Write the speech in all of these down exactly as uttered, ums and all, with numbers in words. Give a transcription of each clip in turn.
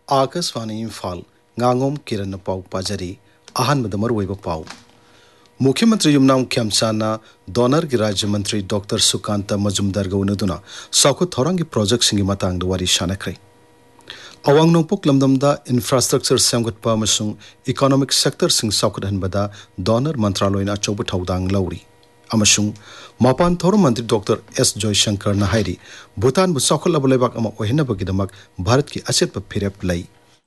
आकाशवाणी इम्फाल nganगom किरण पाउ पाजरी आहन मदमर वेब पाउ मुख्यमंत्री युमनाम खेमचाना डोनर की राज्य मंत्री डॉक्टर सुकांत मजुमदार गौनदुना साखु थौरंगी प्रोजेक्ट सिंगी मतंग वारी शानख्रे अवांग नोंपोक लमदमदा इंफ्रास्ट्रक्चर सेमगतपा अमसुंग इकोनॉमिक सेक्टर सिंग साखुदहनबदा डोनर मंत्रालयना अचौब थौदांग लौरी अमसुंग मपान थौरम मंत्री डॉक्टर एस जयशंकर ना हाइरी भूटान बु साखुलब लेबाक अमा ओहिनबगिदमक भारत की असेप फिरेप लई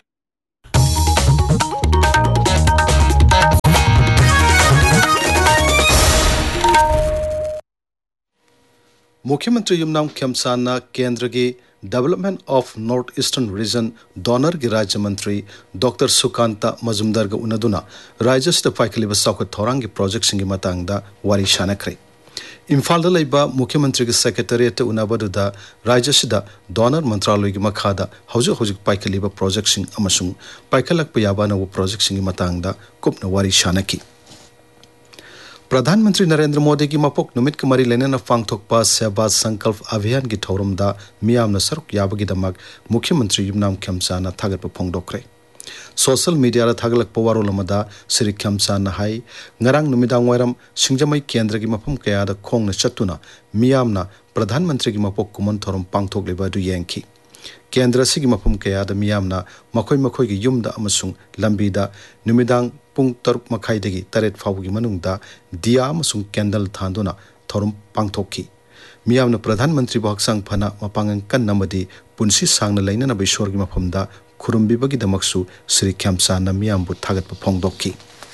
मुख्यमंत्री युमनाम खेमसाना केंद्र की development of north eastern region donor की राज्य मंत्री डॉक्टर सुकांता मजुमदार ग उनदुना राज्य से पाइखलिब साखुत थौरांग की प्रोजेक्ट सिंगी मतंगदा वारी शानख्रे इम्फाल लेबा मुख्यमंत्री की सेक्रेटरिएट उनबदुदा राज्य से डोनर मंत्रालय की मखादा हौजु हौजु पाइखलिब प्रोजेक्ट सिंग अमसुंग पाइखलक पयाबाना वो प्रोजेक्ट सिंगी मतंगदा कुपन वारी शानकी प्रधानमंत्री नरेंद्र मोदी की मपोक नुमित के मरी लेने पांगथोकपा सेवा संकल्प अभियान की थौरमदा मियामना सरुक याबगिदमक मुख्यमंत्री Yumnam खेमचाना थागत फोंगदोक्रे social media थागलक पवारोलमदा Shri खेमचाना high ngarang numidang wairam singjamai केंद्र की मफम कयादा खोंगना चतुना मियामना प्रधानमंत्री की मपोक कुमन थौरम पांगथोकलेबा दु येंखी केंद्र सिगी मफम कयादा मियामना मखोय मखोय की युमदा अमसुंग लंबीदा नुमिदांग पुंग तरुक मखाइदगी तरेट फाउगी मनुंगदा दिया अमसुंग कैंडल थांदुना थौरम पांगथोकी मियामना प्रधानमंत्री बहक्सांग फना मपांगन कन्नमदी पुंसी सांगना लैनना बेश्वर की मफमदा खुरुमबिबगी दमकसु श्री खेमचाना मियामबु थागत फोंगदोकी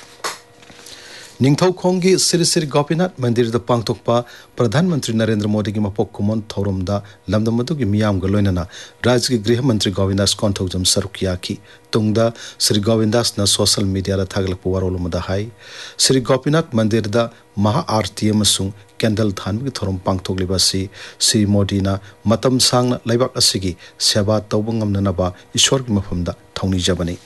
निंगथौखोंगी श्री श्री गोपीनाथ मंदिर द पांगथोकपा प्रधानमंत्री नरेंद्र मोदी की मपोक कुमन थौरमदा लमदमदु की मियाम गलोइनना राज्य के गृह मंत्री गोविंदास कोंथौजम सरुकियाकी तुंगदा श्री गोविंदास न सोशल मीडिया दा थागलक पवारोलमदा हाई श्री गोपीनाथ मंदिर दा महा आरती अमसुंग कैंडल थानबगी थौरम पांगथोकलिबासी श्री मोदी ना मतम सांगना लैबाक असिगी सेवा तौबंगमननबा ईश्वर की मफमदा थौनीजबनी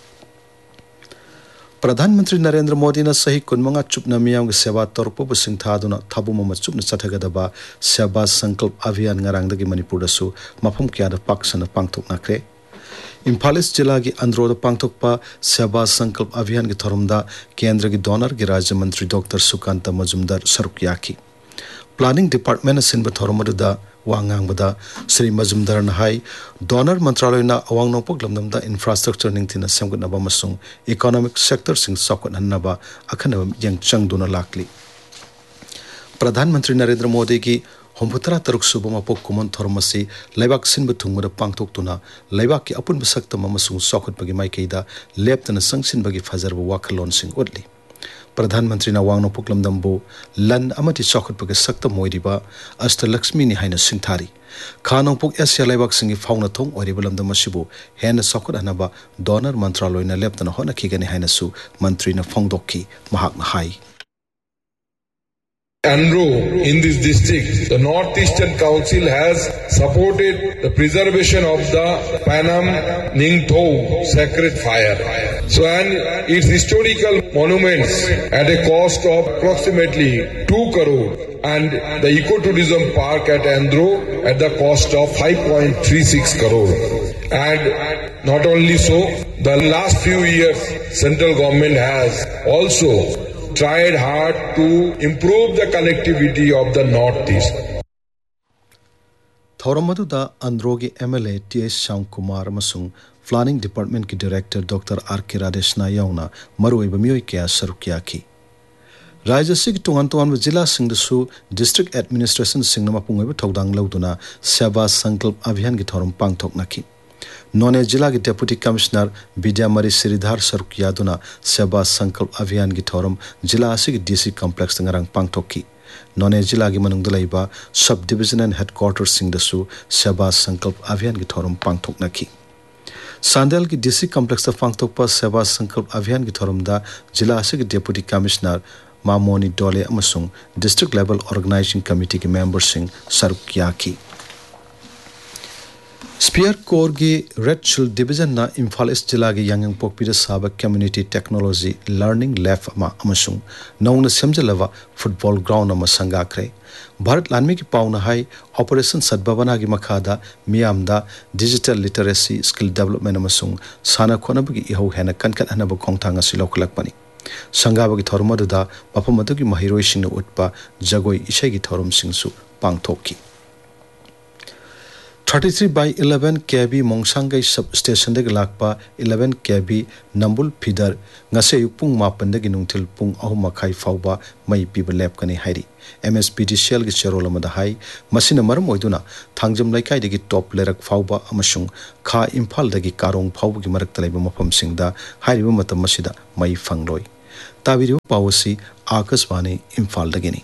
प्रधानमंत्री नरेंद्र मोदी ने सही कुनमंगा चुपना मियाम के सेवा तौरपब सिंथादुना थाबुम चुपना चथगदबा सेवा संकल्प अभियान ngarangdagi मणिपुर दसु मफम क्यादा पाक्सन पांगथोकनाख्रे इम्फाल ईस्ट जिला की अंद्रोद पांगथोकपा सेवा संकल्प अभियान की थौरमदा केंद्र की डोनर की राज्य मंत्री doctor Sukanta Majumdar सरुकियाकी planning department सिंब थौरमदुदा वांगांगबदा Shri Majumdar नहाई डोनर मंत्रालयना अवांग नोपक लमदमदा इंफ्रास्ट्रक्चर निंगथिना सेमगनबा मसुंग इकोनॉमिक सेक्टर सिंग सौकतहनबा अखनब यंग चंगदुना लाकली प्रधानमंत्री नरेंद्र मोदी की हुमफुतरा तरुक सुब मपोक कुमन थौरमसी लैबाक सिनब थुंगमद पांगथोकतुना लैबाक की अपुनब सक्तम अमसुंग सौकतबगी माइकेदा लेपतना संगसिनबगी फजरब वाखलोन सिंग उडली प्रधानमंत्री वांगनो पुकलमदम्बो लन अमति चौखटपगे सक्तम मोइरिबा अष्टलक्ष्मी नि हाइना सिंथारी खानोंपुक एशिया लैबाक सिंगी फाउना थोंग ओइरिबा लमदम असिबु हेन चौखट हनबा donor मंत्रालयना लेपतना होनाखिगनि हाइनासु मंत्रीना फोंगदोक्की महाकना high Andro in this district, the Northeastern Council has supported the preservation of the Panam Ningthou sacred fire. So, and its historical monuments at a cost of approximately two crore and the ecotourism park at Andro at the cost of five point three six crore. And not only so, the last few years central government has also tried hard to improve the connectivity of the Northeast. थौरमदुदा अंद्रोगी MLA TS Shyam Kumar अमसुंग planning department की director doctor R के राजेशना याउना मरुइब मियोय कया सरुकियाकी राज्य सिग टोंगान टोंगान जिला सिंगदसु district administration सिंगनमा पुंगैब थौदांग लौदुना सेवा संकल्प अभियान की थौरम पांगथोकनाखी नोने जिला के डेप्यूटी कमिश्नर विद्यामरी श्रीधर सरुकियादुना सेवा संकल्प अभियान की थौरम जिला असिग डीसी कॉम्प्लेक्स ngarang पांगथोकी नोने जिला की मनुंगदा लैबा सब डिविजन एंड हेडक्वार्टर सिंगदसु सेवा संकल्प अभियान की थौरम पांगथोकनाखी सांडेल की डीसी कॉम्प्लेक्स पांगथोकपा सेवा संकल्प अभियान की थौरमदा जिला असिग डेप्यूटी कमिश्नर मामोनी डोले अमसुंग डिस्ट्रिक्ट लेवल ऑर्गेनाइजिंग कमिटी के मेंबर सिंग सरुकियाकी स्पीयर कोर की रेड शिल्ड डिवीजन ना इम्फाल ईस्ट जिला की यांगंग पोकपीर साब कम्युनिटी टेक्नोलॉजी लर्निंग लैब अमा अमसुंग नौन सेमजलवा फुटबॉल ग्राउंड अमा संगाख्रे भारत लानमी की पाउना हाई ऑपरेशन सद्भावना की मखादा मियामदा डिजिटल लिटरेसी स्किल डेवलपमेंट अमसुंग साना खोनबगी इहौ हेना कनकन हनब खोंगथांग असि लौखलकपनी संगाबगी थोरमदुदा मफमदुगी महिरोइसिंग उत्पा Jagoi इशैगी थोरमसिंगसु पांगथोकी thirty-three by eleven K V Mongsangai substation deg lakpa eleven K V Nambul Feeder ngase yupung mapan deg nungthil pung ahum makhai fawba mai piba lab kani hairi M S P D Shell gi cherol amada hai masina maram oiduna thangjam laikai degi top lerak fawba amasung kha Imphal degi karong fawba gi marak talaiba mafam singda hairiba matam masida mai fangloi tabiri pawasi Akashvani Imphal degini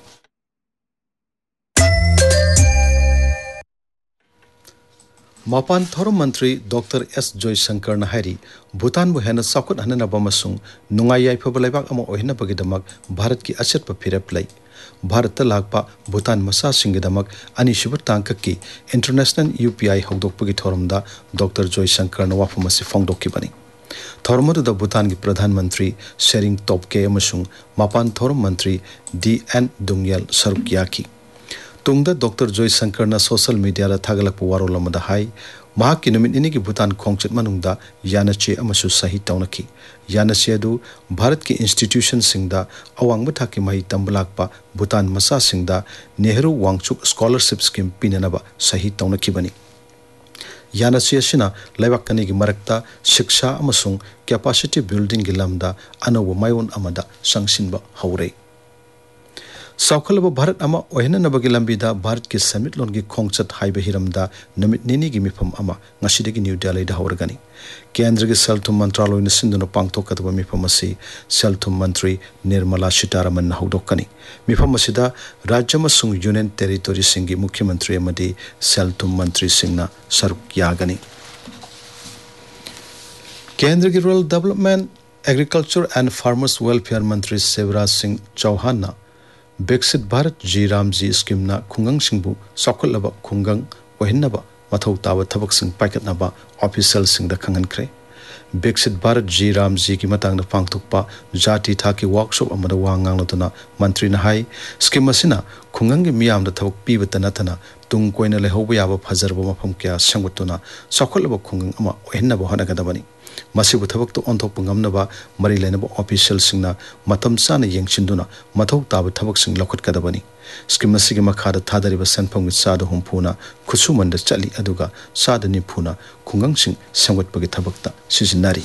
मापान theorem मंत्री doctor S Jaishankar Nahari Bhutan बु हेना साकुट हनना बमसुंग नुंगाई याइफब लेबाक अमा ओहिना बगिदमक भारत की अचेत फिरप लई भारत लागपा भूटान मसा सिंगदमक अनिशिब तांक की इंटरनेशनल यूपीआई हौदोकपगी थोरमदा डॉक्टर जयशंकर न वाफमसि फोंगदोकी बनी थोरमदुदा भूटान की प्रधानमंत्री शेरिंग तोपके अमसुंग मापान थोरम मंत्री डी एन दुंगयल सरुकियाकी तुंगदा डॉक्टर जयशंकर ना सोशल मीडिया ला थागलक वारोल अमदा हाई महाक की नुमित इनी की भूटान खोंगचत मनुंगदा यानचे अमसु सही तौनकी यानचे अदु भारत की इंस्टीट्यूशन सिंगदा अवांग बथाकी मही तंबलाकपा भूटान मसा सिंगदा नेहरू वांगचुक स्कॉलरशिप स्कीम पिननबा सही तौनकी बनी यानचे असिना लेबाकनी की मरकता शिक्षा अमसुंग कैपेसिटी बिल्डिंग की लमदा अनव मायोन अमदा संगसिनबा हौरे साउखलब भारत अमा ओहिना नबगी लंबीदा भारत की समिट लोन की खोंगचत हाइबे हिरमदा नमित निनी की मिफम अमा ngasiदगी न्यू दिल्ली दा हौरगनी केंद्र के सेल्थुम मंत्रालय न सिंधुनो पांगथोकदब मिफम असि सेल्थुम मंत्री निर्मला सीतारमन हौदोकनी मिफम असिदा राज्य मसुंग यूनियन टेरिटोरी सिंगी मुख्यमंत्री अमदी सेल्थुम मंत्री सिंगना सरुक यागनी केंद्र की rural development agriculture and farmers welfare मंत्री शिवराज सिंह चौहान विकसित भारत जी राम जी स्कीम ना खुंगंग सिंबु सौखलब खुंगंग वहिनब मथौ ताब थबक सिंग पाइकतनब ऑफिशियल सिंग द खंगनख्रे विकसित भारत जी राम जी की मतंग पांगथोकपा जाति थाकी वर्कशॉप अमद वांगांगलतुना मंत्री न हाई स्कीम असिना खुंगंग मियाम द थबक पीबत नथना तुंग कोइना लेहौब याब फजरब मफम क्या संगतुना सौखलब खुंगंग अमा वहिनब हनगदबनी मसिबु थबक तो ऑनथोप ngamnaba mari lenaba official singna matam sana yengchinduना मथौ ताब थबक सिंग लखटकदबनी स्कीम असि मखादा थादरिबा सनफम साद हुमफुना खुसुमंद चली अदुगा साद निफुना खुंगंग सिंग संगतपगे थबकता सिजनारी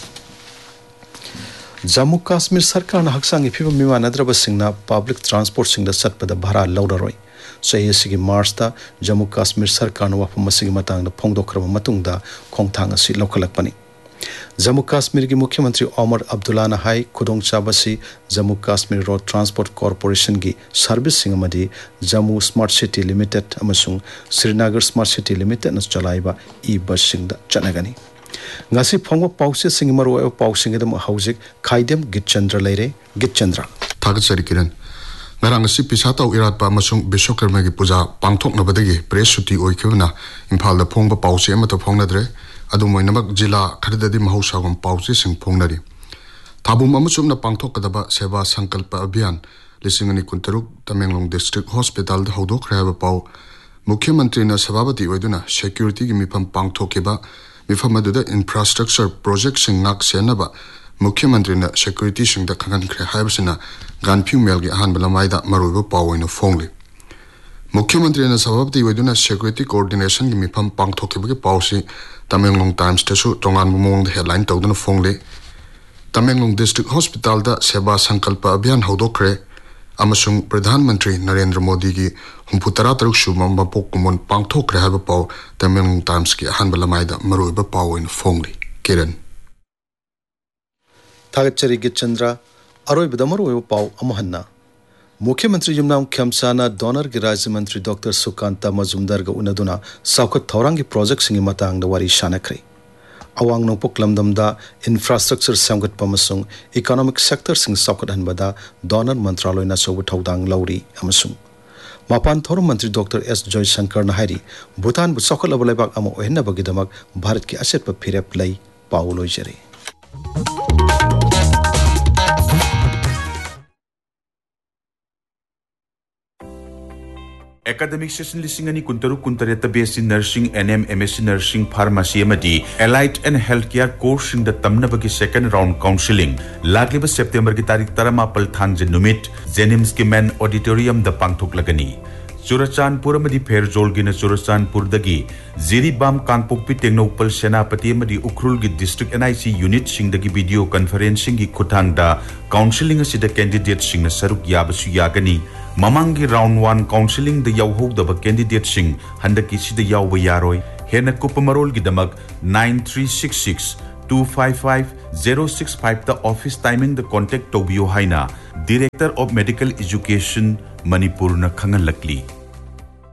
जम्मू काश्मीर सरकार ना हक्सांगी फिबम मिमानद्रब सिंगना पब्लिक ट्रांसपोर्ट सिंगदा सतपदा भारा लौररोय चही असि मार्चता जम्मू काश्मीर सरकार ना वाफम असि मतंगदा फोंगदोखरब मतुंगदा खोंगथांग असि लौखलकपनी जम्मू काश्मीर की मुख्यमंत्री ओमर अब्दुल्ला ने high खुदोंग चाबसी Jammu Kashmir road transport corporation की service सिंगमदी Jammu smart city limited अमसुंग Srinagar smart city limited न चलाइबा ई बस सिंगदा चनगनी ngasi phongwa pause singmaro e pausing edam hauzik khaidem gitchandra leire gitchandra thagachari kiran ngarang si pisata irat pa masung bishokarma gi puja pangthok na badagi press suti oikebna imphal da phongba pause ma to phongnadre adu moinamak jila khadadi mahusagum pause sing phongnari thabum amusum na pangthok kadaba seva sankalpa abhiyan lisingani kuntaruk Tamenglong district hospital da hodok raba pau mukhyamantri na sababati oiduna security gi mifam pangthokeba mifam aduda infrastructure project sing ngak senaba mukhyamantri na security sing da khangan khre haibsina ganphu mel gi han balamai da maruba pawoina phongli mukhyamantri na sababati oiduna security coordination gi mifam pangthokeba gi pawsi Tamenglong Times tasu tongan mumong da headline tawduna phongli Tamenglong district hospital da seva sankalpa abhiyan hodokre amasung Pradhan Mantri Narendra Modi ki humputara taruk shubam bapok kumon pangthok re haba paw Tamenglong Times ki han balamai da maruiba paw in phongli kiran thagachari gitchandra aroi bidamaru paw amahanna मुख्यमंत्री Yumnam खेमसाना donor के राज्य मंत्री doctor Sukanta Majumdar का उनदुना साउखत थौरांग की project सिंगी मतांग वारी शानखरे अवांग नोंपोक लमदमदा infrastructure सेमगत पमसुंग economic sector सिंग साउखत हनबदा donor मंत्रालय ना सोब थौदांग लौरी अमसुंग Mapan Thorum Mantri Doctor S Joy Shankar na hairi Bhutan bu sokol abalai bak amo ohenna bagidamak Bharat ki aset pa phirep lai Paulo jare. Academic session lisingani kuntaru kuntareta B S c Nursing N M M S c Nursing Pharmacy amadi Allied and Healthcare course in the tamnabagi second round counseling lagliba September ki tarik taramapal thangjin numit Jennings ki main auditorium da pangthok lagani Churachandpur amadi Pherjol gi na Churachandpur dagi Ziribam Kangpokpi Tengnopal Senapati amadi Ukhrul gi district N I C unit sing dagi video conferencing gi khutang da counseling asida candidate sing na saruk yabasu yagani Mamangi round one counseling the Yauhog the candidate sing Handaki Sida Yau Yaroi, Hena Kupamarol Gidamak nine three six six two five five zero six five the office timing the contact Tobio Haina, Director of Medical Education, Manipur na Khangalakli.